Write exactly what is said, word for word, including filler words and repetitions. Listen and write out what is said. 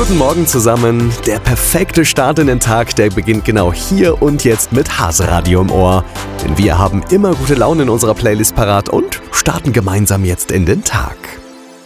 Guten Morgen zusammen. Der perfekte Start in den Tag, der beginnt genau hier und jetzt mit Hase-Radio im Ohr. Denn wir haben immer gute Laune in unserer Playlist parat und starten gemeinsam jetzt in den Tag.